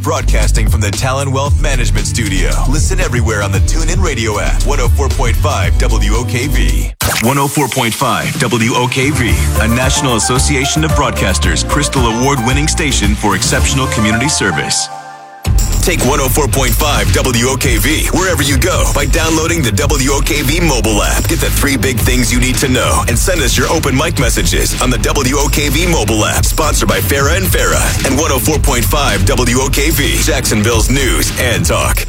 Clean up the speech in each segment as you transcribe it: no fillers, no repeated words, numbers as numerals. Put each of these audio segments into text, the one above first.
broadcasting from the Talon Wealth Management Studio. Listen everywhere on the TuneIn Radio app. 104.5 WOKV. 104.5 WOKV, a National Association of Broadcasters Crystal Award-winning station for exceptional community service. Take 104.5 WOKV wherever you go by downloading the WOKV mobile app. Get the 3 big things you need to know and send us your open mic messages on the WOKV mobile app. Sponsored by Farah and Farah and 104.5 WOKV, Jacksonville's news and talk.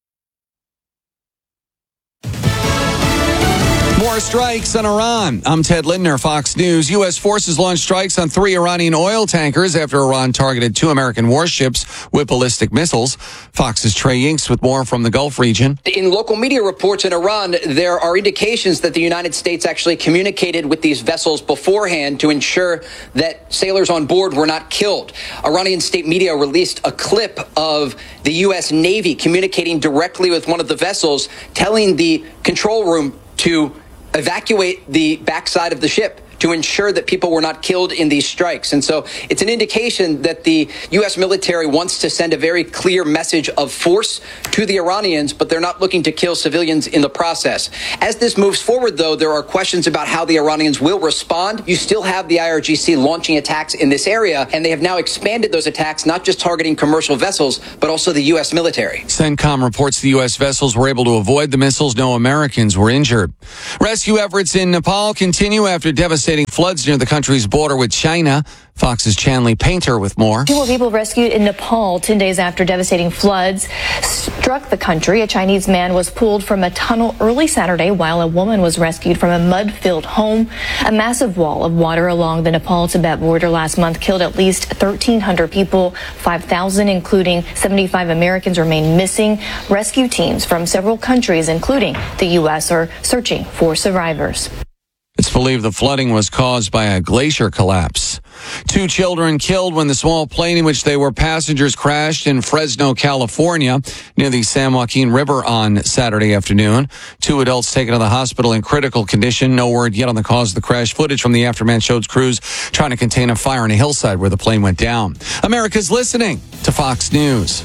More strikes on Iran. I'm Ted Lindner, Fox News. U.S. forces launched strikes on 3 Iranian oil tankers after Iran targeted 2 American warships with ballistic missiles. Fox's Trey Yinks with more from the Gulf region. In local media reports in Iran, there are indications that the United States actually communicated with these vessels beforehand to ensure that sailors on board were not killed. Iranian state media released a clip of the U.S. Navy communicating directly with one of the vessels, telling the control room to evacuate the backside of the ship to ensure that people were not killed in these strikes. And so it's an indication that the U.S. military wants to send a very clear message of force to the Iranians, but they're not looking to kill civilians in the process. As this moves forward, though, there are questions about how the Iranians will respond. You still have the IRGC launching attacks in this area, and they have now expanded those attacks, not just targeting commercial vessels, but also the U.S. military. CENTCOM reports the U.S. vessels were able to avoid the missiles. No Americans were injured. Rescue efforts in Nepal continue after devastating floods near the country's border with China. Fox's Chanley Painter with more. 2 more people rescued in Nepal 10 days after devastating floods struck the country. A Chinese man was pulled from a tunnel early Saturday while a woman was rescued from a mud-filled home. A massive wall of water along the Nepal-Tibet border last month killed at least 1,300 people. 5,000, including 75 Americans, remain missing. Rescue teams from several countries, including the U.S., are searching for survivors. It's believed the flooding was caused by a glacier collapse. 2 children killed when the small plane in which they were passengers crashed in Fresno, California, near the San Joaquin River on Saturday afternoon. 2 adults taken to the hospital in critical condition. No word yet on the cause of the crash. Footage from the aftermath showed crews trying to contain a fire on a hillside where the plane went down. America's listening to Fox News.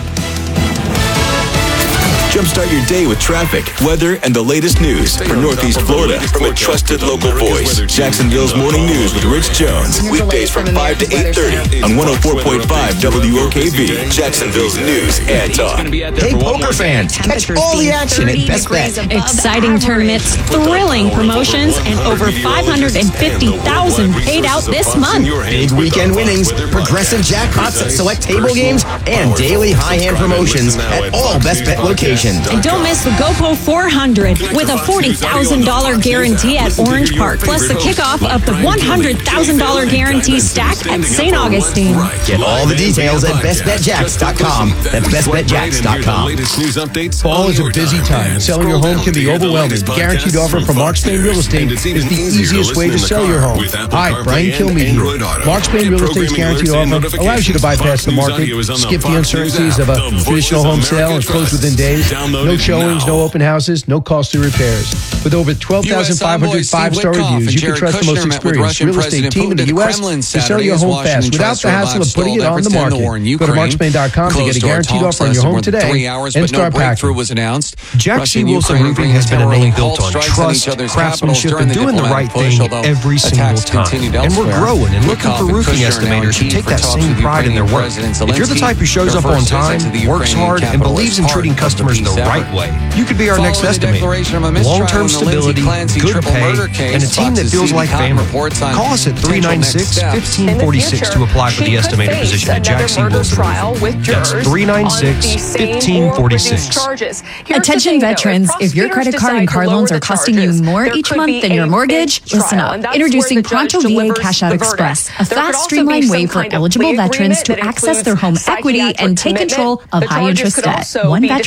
Jumpstart your day with traffic, weather, and the latest news for Northeast Florida from a trusted local voice. Jacksonville's Morning News with Rich Jones. Weekdays from 5 to 8:30 on 104.5 WOKV. Jacksonville's news and talk. Hey, poker fans, catch all the action at Best Bet. Exciting tournaments, thrilling promotions, and over $550,000 paid out this month. Big weekend winnings, progressive jackpots at select table games, and daily high-hand promotions at all Best Bet locations. And don't miss the GoPro 400 with a $40,000 guarantee at Orange Park, plus the kickoff of the $100,000 guarantee stack at St. Augustine. Get all the details at bestbetjacks.com. That's bestbetjacks.com. Fall is a busy time. Selling your home can be overwhelming. The guaranteed offer from Mark Spain Real Estate is the easiest way to sell your home. Hi, Brian Kilmeade here. Mark Spain Real Estate's guaranteed offer allows you to bypass the market, skip the uncertainties of a traditional home sale and close within days. No showings, no open houses, no costly repairs. With over 12,500 five-star reviews, you can trust the most experienced real estate team in the U.S. to sell your home fast without the hassle of putting it on the market. Go to markspain.com to get a guaranteed offer on your home today and start packing. Jack C. Wilson Roofing has been a name built on trust, craftsmanship, and doing the right thing every single time. And we're growing and looking for roofing estimators who take that same pride in their work. If you're the type who shows up on time, works hard, and believes in treating customers the right way, you could be our next estimator. Long-term stability, good pay, and a team that feels like family. Call us at 396-1546 to apply for the estimator position at Jack C. Wilson Roofing. That's 396-1546. Attention veterans, if your credit card and car loans are costing you more each month than your mortgage, listen up. Introducing Pronto VA Cash Out Express, a fast, streamlined way for eligible veterans to access their home equity and take control of high-interest debt. One veteran recently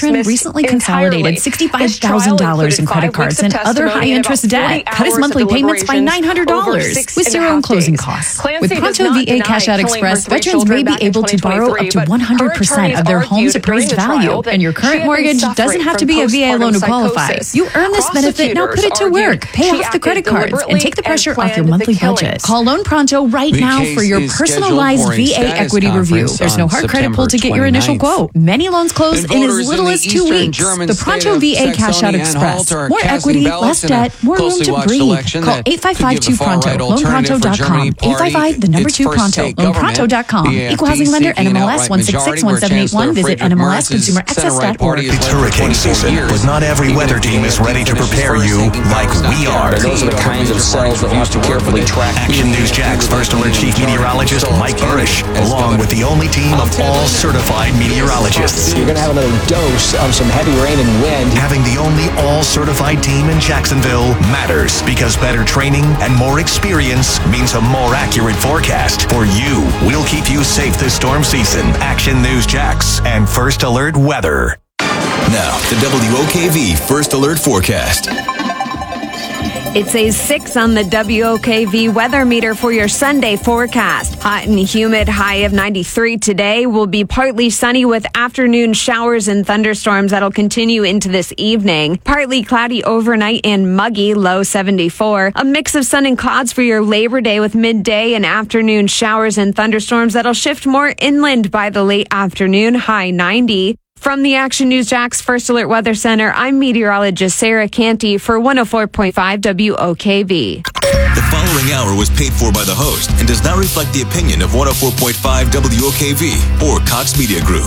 recently consolidated $65,000 in credit cards and other high-interest debt. Cut his monthly payments by $900 with zero in closing costs. With Pronto VA Cash Out Express, veterans may be able to borrow up to 100% of their home's appraised value, and your current mortgage doesn't have to be a VA loan to qualify. You earn this benefit, now put it to work. Pay off the credit cards and take the pressure off your monthly budget. Call Loan Pronto right now for your personalized VA equity review. There's no hard credit pull to get your initial quote. Many loans close in as little as 2 weeks. The Pronto VA Cash Out Express. More equity, less debt, more room to breathe. Call 855-2PRONTO. LoanPronto.com. 855-2PRONTO. LoanPronto.com. Equal housing lender NMLS 1661781. Visit NMLSConsumerAccess.org. It's hurricane season, but not every weather team is ready to prepare you like we are. Those are the kinds of cells that we have to carefully track. Action News Jack's First Alert Chief Meteorologist Mike Burish, along with the only team of all certified meteorologists. You're going to have another dose of some heavy rain and wind. Having the only all-certified team in Jacksonville matters because better training and more experience means a more accurate forecast. For you, we'll keep you safe this storm season. Action News Jax and First Alert Weather. Now, the WOKV First Alert Forecast. It says 6 on the WOKV weather meter for your Sunday forecast. Hot and humid, high of 93 today. Will be partly sunny with afternoon showers and thunderstorms that'll continue into this evening. Partly cloudy overnight and muggy, low 74. A mix of sun and clouds for your Labor Day with midday and afternoon showers and thunderstorms that'll shift more inland by the late afternoon, high 90. From the Action News Jax First Alert Weather Center, I'm meteorologist Sarah Canty for 104.5 WOKV. The following hour was paid for by the host and does not reflect the opinion of 104.5 WOKV or Cox Media Group.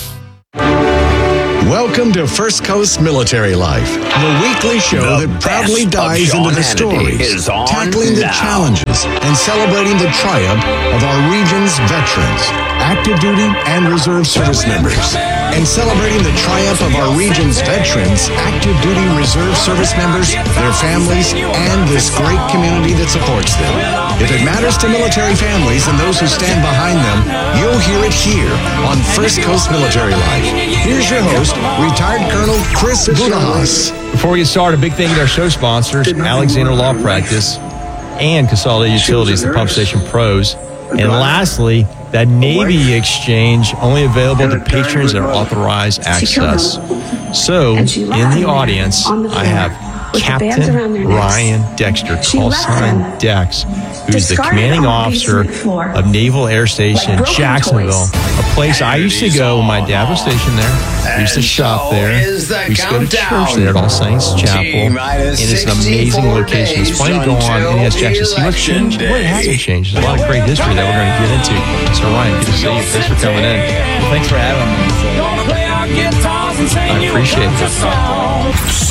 Welcome to First Coast Military Life, the weekly show that proudly dives into the stories, tackling the challenges, and celebrating the triumph of our region's veterans, active duty and reserve service members, and celebrating the triumph of our region's veterans, active duty reserve service members, their families, and this great community that supports them. If it matters to military families and those who stand behind them, you'll hear it here on First Coast Military Life. Here's your host, retired Colonel Chris Budahas. Before we get started, a big thank you to our show sponsors, Alexander Law Practice and Consolidated Utilities, the Pump Station Pros. And lastly, that Navy exchange only available to patrons that are authorized access. So, in the audience, I have Captain Ryan Dexter, call sign Dex, who's the commanding officer of Naval Air Station Jacksonville, a place I used to go when my dad was stationed there. We used to shop there. We used to go to church there at All Saints Chapel. And it's an amazing location. It's funny to go on NES Jackson, see what's changed. What hasn't changed? There's a lot of great history that we're going to get into. So Ryan, good to see you. Thanks for coming in. Well, thanks for having me. I appreciate it.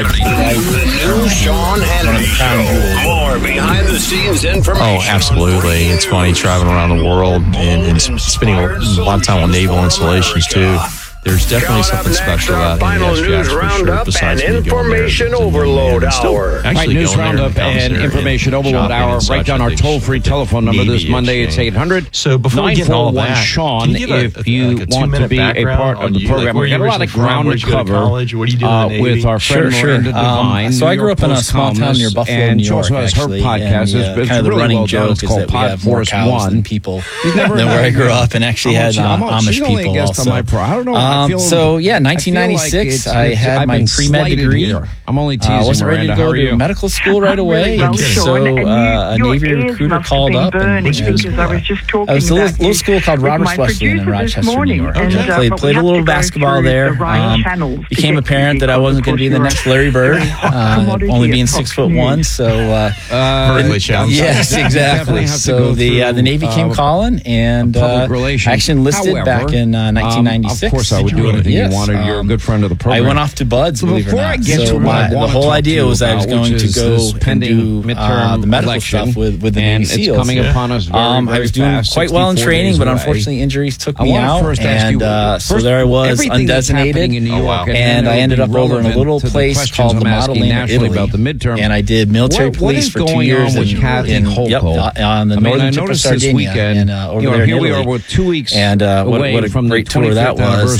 Sean Hannity. More behind the scenes information. Oh, absolutely. It's funny traveling around the world and spending a lot of time on naval installations too. There's definitely something special about NES Jax for sure, besides and information overload hour. Right, news roundup and information overload hour. Write down our toll-free telephone number this Monday. It's 800. So before we get all that, Sean, if you want to be a part of the program, we've got a lot of ground to cover with our friend Miranda Devine. So I grew up in a small town near Buffalo, New York. And she also has her podcast. It's kind of the really running joke is that we have more cows than people than where I grew up, and actually had Amish people also. I don't know. So yeah, 1996, I had my pre-med degree. I'm only teasing. I wasn't ready to go to medical school right away, and so a Navy recruiter called up, and I was a little school called Roberts Wesleyan in Rochester, New York. I played a little basketball there. Became apparent that I wasn't going to be the next Larry Bird, only being 6'1". So vertically challenged. Yes, exactly. So the Navy came calling, and I actually enlisted back in 1996. Of course, I would do anything you wanted. You're a good friend of the program. I went off to Buds, believe it or not. So the whole idea was I was going to go and do the medical stuff with the Navy SEALs. It's coming upon us very, very I was doing quite well in training, but unfortunately injuries took me out. And so there I was, undesignated. And I ended up over in a little place called the Madalena, Italy. And I did military police for 2 years on the northern tip of Sardinia. And over there in Italy. Here we are, we're 2 weeks and what a great tour that was.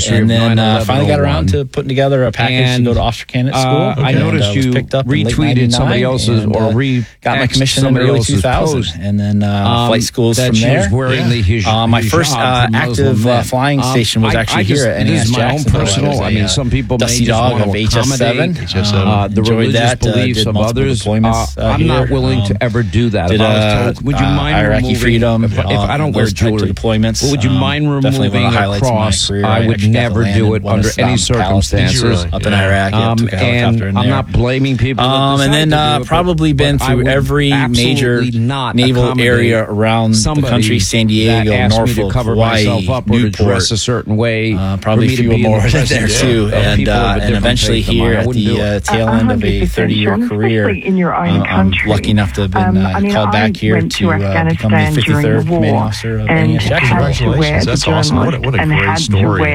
anniversary and of 9/11. And then finally got around to putting together a package to go to officer candidate school. I noticed you retweeted somebody else's or got my commission in the early 2000s, and then flight schools that from she there. was wearing the hijab My first active flying station was actually here at NAS Jackson. Personal. I mean, some people Dusty may just Dog want of to HS7. the religious beliefs of others. I'm not willing to ever do that. Did would you mind Iraqi removing, freedom? If I don't wear jewelry, deployments. would you mind removing a cross? I would never do it under any circumstances. Up in Iraq, and I'm not blaming people. And then probably been through every major naval area around the country: San Diego, Norfolk, Hawaii, Newport. Dress a certain way. Probably a few more there too, and eventually here at the tail end of a 30-year career, I'm lucky enough to have been called back here to become the 53rd commanding officer of NAS Jackson. Congratulations, that's awesome. What a great story.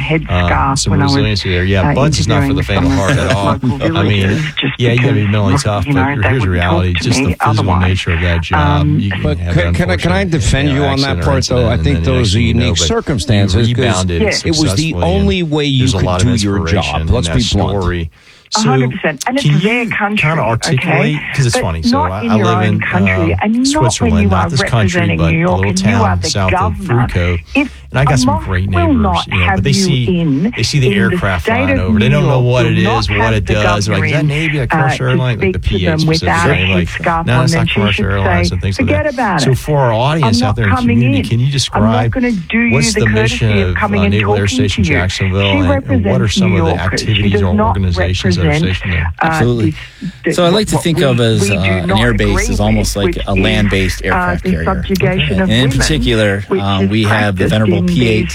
Some resiliency there. Yeah, Buds is not for the faint of heart at all. I mean, yeah, you got to be mentally tough, but here's the reality: just the physical nature of that job. But can I defend you on that part, though? I think those are unique circumstances. It was the only way you could do your job. Let's be blunt. 100%, and it's their country. Kind of articulate, because it's funny. So I live in Switzerland, not this country, but a little town south of Fruco, and I got some great neighbors. But they see the aircraft flying over. They don't know what it is, what it does. They're like, is that Navy, a commercial airline? Like the PA specifically, like, no, it's not commercial airlines and things like that. So for our audience out there in the community, can you describe what's the mission of Naval Air Station Jacksonville, and what are some of the activities or organizations? Absolutely. So I like to think of as an air base as almost like a land-based aircraft carrier. And in particular, we have the Venerable P-8,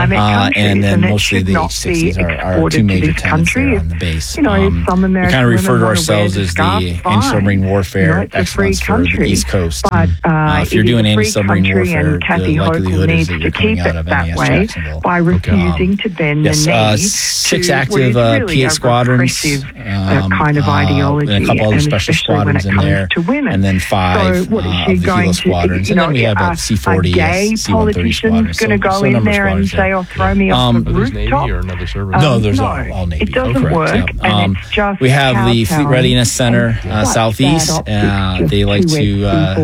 and then mostly the H-60s are two major tenants there on the base. We kind of refer to ourselves as the anti-submarine warfare excellence for the East Coast. If you're doing anti-submarine warfare, the likelihood is that you're coming out of NAS Jacksonville. By refusing to bend the knee 6 active P-8 squadrons, kind of ideology, and a couple other special squadrons in there, and then 5 of the Hilo squadrons, and then we have a C-40, C-130 squadrons. Going to go in there and say, "Oh, throw me off the rooftop." No, there's all Navy. It doesn't work. We have the Fleet Readiness Center Southeast. They like to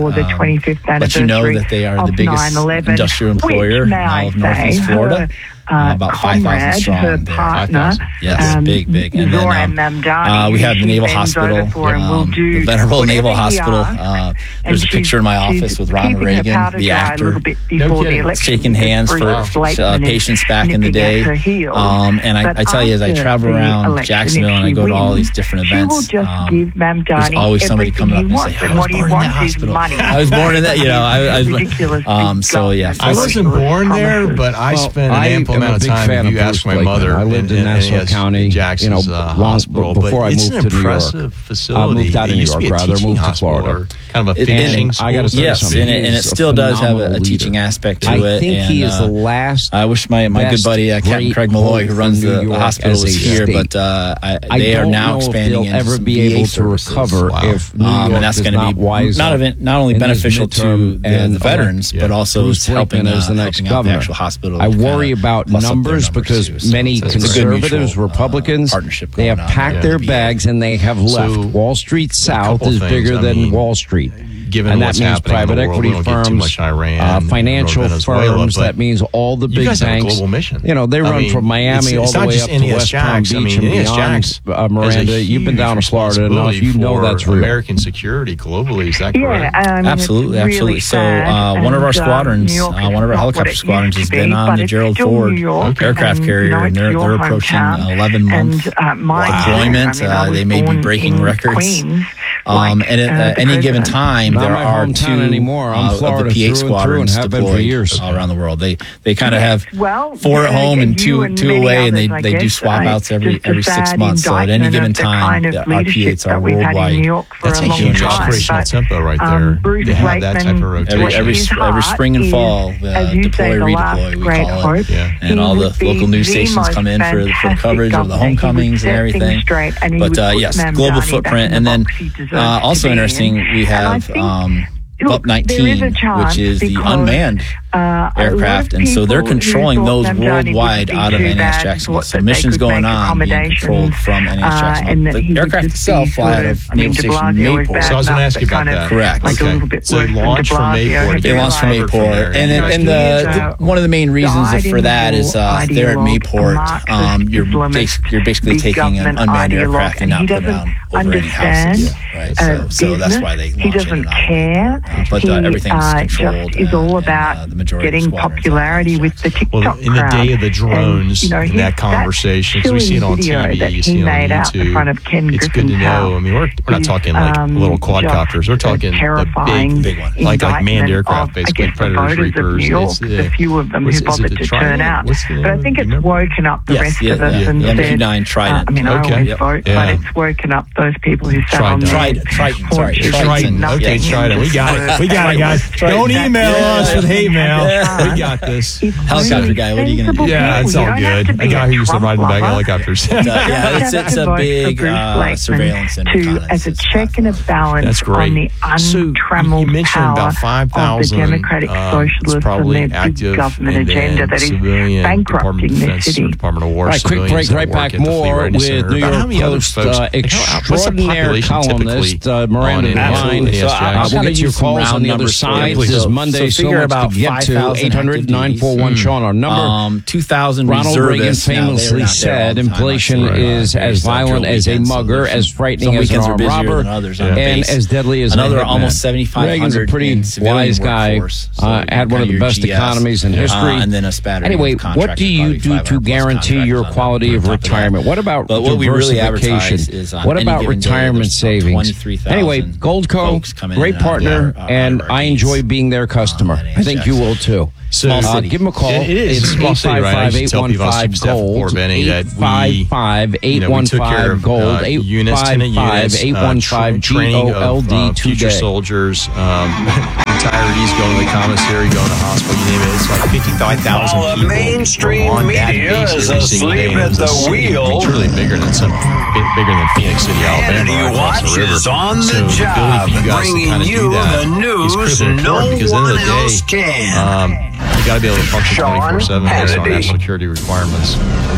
let you know that they are the biggest industrial employer of Northeast Florida. About 5,000 strong there. Partner, yes, big. And then we have the Naval Hospital, the Venerable Naval Hospital. There's a picture in my office with Ronald Reagan, the actor, shaking hands for patients back in the day. And I tell you, as I travel around Jacksonville and I go to all these different events, there's always somebody coming up and say, "I was born in that hospital. I was born in that." So yeah, I wasn't born there, but I spent an ample amount of time. If you ask my mother, I lived in Nassau County, Jackson's long before I moved to New York. Facility. I moved out of New York, rather. Moved to Florida. Kind of a fishing school. I got to say something. And it still does have a teaching aspect to it. I think he is the last. I wish my good buddy Captain Craig Malloy, who runs the hospital, was here, but they are now expanding. They'll ever be able to recover if New York and that's going to be not only beneficial to the veterans, but also it's helping as the next governor. The actual hospital. I worry about numbers because many conservatives, Republicans, they have packed their bags and they have left. Wall Street South is bigger than Wall Street. And that means private equity firms, financial firms. That means all the big banks. Global mission. They run from Miami all the way up to West Palm Beach and beyond. Miranda, you've been down to Florida enough. You know that's real. American security globally. Is that correct? Absolutely. So one of our squadrons, one of our helicopter squadrons, has been on the Gerald Ford aircraft carrier, and they're approaching 11-month deployment. They may be breaking records. And at any given time, there are 2 of the P-8 squadrons deployed around the world. They kind of have 4 at home and 2 away, and they do swap outs every 6 months. So at any given time, our P-8s are worldwide. That's a huge operational tempo right there. They have that type of rotation. Every spring and fall, deploy, redeploy, we call it. And all the local news stations come in for the coverage of the homecomings and everything. But yes, global footprint. And then also interesting, we have BUP-19, which is the unmanned aircraft, and so they're controlling those worldwide out of NAS Jacksonville. So missions going on being controlled from NAS Jacksonville. The aircraft itself fly out of Naval Station Mayport. So I was going to ask you about that. Correct. Okay. So they launched from Mayport. They launched from Mayport, and one of the main reasons for that is there at Mayport, you're basically taking an unmanned aircraft and not putting it on over any houses. Right. So that's why they he doesn't care. But everything's controlled. Is all about getting popularity with the TikTok crowd. Well, in the day of the drones, in that conversation, because we see it on TV, you see it on YouTube, it's good to know. I mean, we're not talking like little quadcopters. We're talking the big one, like manned aircraft, basically, Predators, Reapers. The few of them who bothered to turn out. But I think it's woken up the rest of us and said, MQ-9 Trident. I mean, I always vote, but it's woken up those people who sat on Triton. Okay, Trident. We got it. We got it, guys. Don't email us with hate mail. We got this. Helicopter guy, what are you going to do? Yeah, it's all good. A guy who used to ride in the back of helicopters. It's a big surveillance as a check and a balance on the untrammeled power of the Democratic Socialists and their big government agenda that is bankrupting this city. Department of War. Right, quick break, right back more with New York Post extraordinary columnist Miranda Devine. We'll get to your calls on the other side. This is Monday, so much to get to. 800-941-SEAN, our number. 2,000 Ronald Reagan famously said, inflation is as violent as a mugger, as frightening as an armed robber, and as deadly as another almost 7,500. Reagan's a pretty wise guy, had one of the best economies in history. Anyway, what do you do to guarantee your quality of retirement? What about diversification? What about retirement savings? Anyway, Goldco, great partner, and I enjoy being their customer. I think you will too. So give them a call. It is it's 855-815-GOLD. 855-815-GOLD. 855-815-GOLD. Future soldiers, retirees going to the commissary, going to hospital, you name it. It's like 55,000 people. The mainstream media is asleep at the wheel. It's really bigger than Phoenix City, Alabama. Kennedy Watch is on the job, bringing you the news no one else can. You got to be able to function 24/7 based on national security requirements.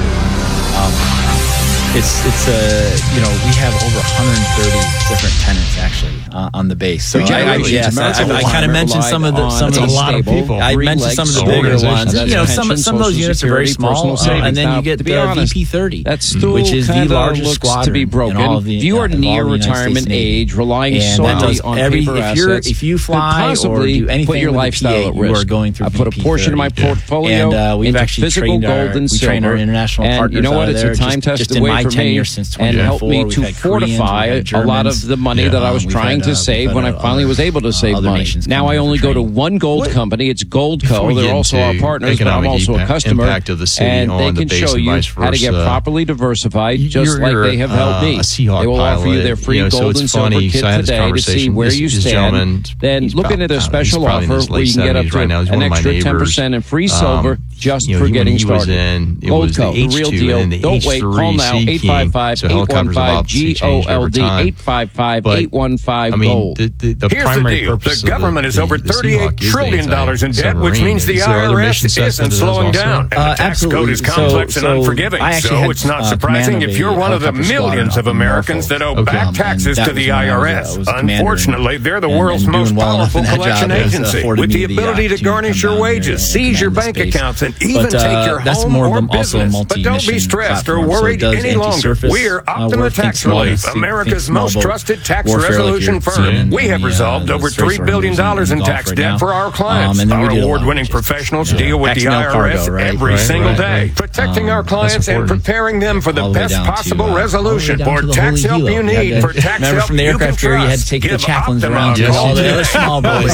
We have over 130 different tenants actually on the base. So I kind of mentioned some of the a lot of people. I mentioned some of the bigger ones. Some of those units are very small, and then you get the VP-30, which is the largest squadron to be broken. If you are near retirement age, relying solely on paper assets, if you fly or do anything put your lifestyle at risk. You are going through. I put a portion of my portfolio into physical gold and silver. We train our international partners. You know what? It's a time-tested way for me and helped me to fortify a lot of the money that I was trying to save when I finally was able to save money. Now I only go to one gold company. It's Goldco. They're also our partners, but I'm also a customer. And they can show you how to get properly diversified, just like they have helped me. They will offer you their free gold and silver kit today to see where you stand. Then look into their special offer where you can get up to an extra 10% in free silver just for getting started. Goldco, the real deal. Don't wait. Call now. 855-815-GOLD. 855-815-GOLD. Here's the deal. The government is over $38 trillion in debt, which means the IRS isn't slowing down. And the tax code is complex and unforgiving. So it's not surprising if you're one of the millions of Americans that owe back taxes to the IRS. Unfortunately, they're the world's most powerful collection agency, with the ability to garnish your wages, seize your bank accounts, and even take your home or business. But don't be stressed or worried any longer. We're Optima Tax Relief, America's most trusted tax resolution firm. We have resolved over $3 billion in tax debt for our clients. Our award-winning professionals deal with the IRS every single day, protecting our clients and preparing them for the best possible resolution. For tax help you need, for tax help from the aircraft carrier, you had to take the chaplains around to all the other small boys.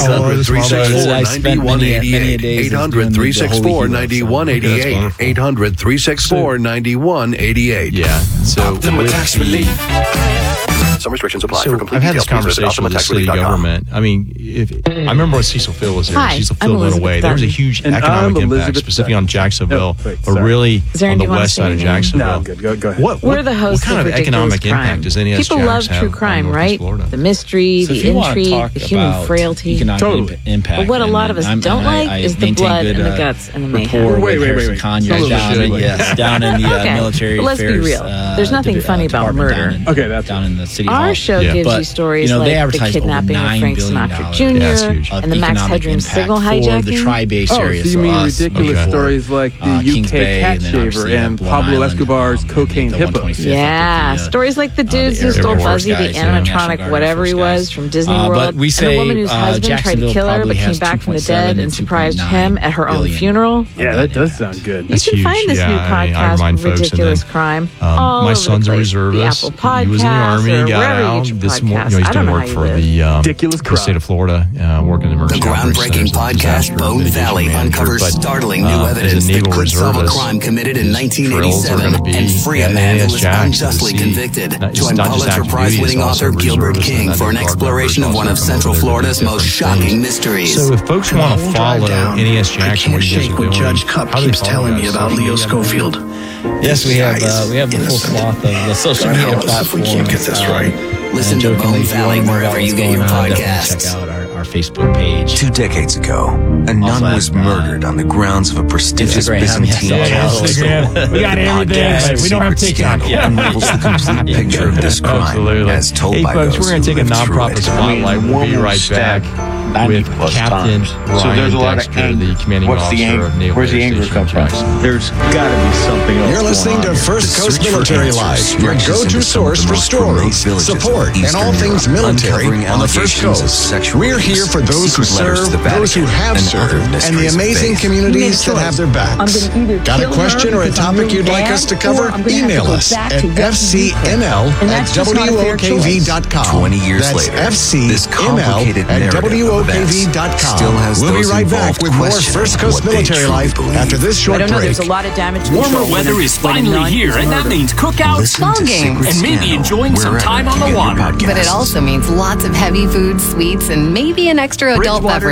800-364-9188. 800-364-9188. Yeah. So Optima Tax Relief. Some restrictions apply. So for complete I've had details, this conversation with the city government. I mean, I remember when Cecil Field was there. Cecil Field went away. There was a huge economic impact, specifically on Jacksonville, but really on the west side of Jacksonville. No, good. Go ahead. We're the hosts what kind of economic impact does NES People love true crime, right? The mystery, the intrigue, the human frailty. Totally. Impact. But what a lot of us don't like is the blood and the guts and the mayhem. Wait. Conyers down in the military affairs. Let's be real. There's nothing funny about murder. Okay, that's down in the city hall. Our show gives you stories like the kidnapping of Frank Sinatra Jr. and the Max Headroom signal hijacking. The Tri-Base area. So you mean ridiculous stories like the UK cat shaver and Pablo Escobar's cocaine hippo? Yeah, stories like the dudes who stole Buzzy, the animatronic whatever he was, from Disney World, and the woman whose husband tried to kill her but came back from the dead and surprised him at her own funeral. Yeah, that does sound good. You can find this new podcast, Ridiculous Crime, all my over son's the a place. reservist. The Apple Podcast, he was in the Army, he got out. This morning, he's doing work for the state of Florida, working in emergency operations. The groundbreaking podcast Bone Valley uncovers startling new evidence that could solve a crime committed in 1987 and free a man who was unjustly convicted. Join Pulitzer Prize-winning author Gilbert King for an exploration of one of Central Florida's most shocking mysteries. So if folks want to follow NES Jackson, what you guys are doing, Judge Cup keeps telling me about Leo Schofield. Yes, we have the full swath of the social media platforms. If we can't get this right. Listen to Bone Valley wherever you get your podcasts. Check out our Facebook page. 2 decades ago, a nun was murdered on the grounds of a prestigious Byzantine castle. We got everything. We don't have TikTok. Unravels the complete picture of this crime as told by folks, those we're going to take a nonprofit spotlight. We'll be right back with Captain Ryan Dexter, the commanding officer of Naval Where's the anger come from? There's got to be something else. You're listening to First Coast Military Live, your go-to source for stories, support, and all things military on the First Coast. We're here for those who serve, those who have served, and the amazing communities that have their backs. Got a question or a topic you'd like us to cover? Email us at fcml@wokv.com. 20 years later, this complicated narrative of events still has We'll be those right back involved with more questioning First Coast what they Military truly Life believe. after this short break. There's a lot of damage. Warmer weather is finally here, and that means cookouts, ball games, and maybe enjoying some time on the water. But it also means lots of heavy food, sweets, and maybe an extra adult beverage.